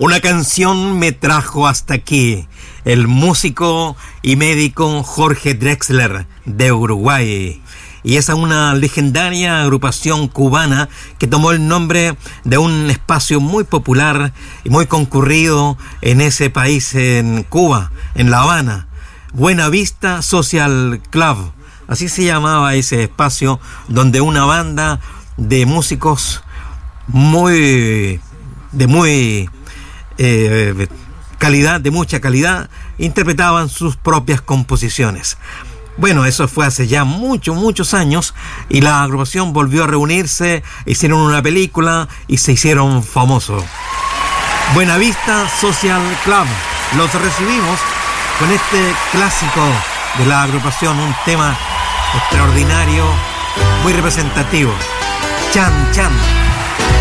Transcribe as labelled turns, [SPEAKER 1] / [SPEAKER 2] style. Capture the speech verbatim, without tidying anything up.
[SPEAKER 1] Una canción me trajo hasta aquí. El músico y médico Jorge Drexler de Uruguay. Y esa es una legendaria agrupación cubana que tomó el nombre de un espacio muy popular y muy concurrido en ese país, en Cuba, en La Habana. Buena Vista Social Club. Así se llamaba ese espacio donde una banda de músicos muy... de muy... Eh, calidad, de mucha calidad, interpretaban sus propias composiciones. Bueno, eso fue hace ya muchos, muchos años, y la agrupación volvió a reunirse, hicieron una película y se hicieron famosos. Buena Vista Social Club. Los recibimos con este clásico de la agrupación, un tema extraordinario, muy representativo. Chan Chan.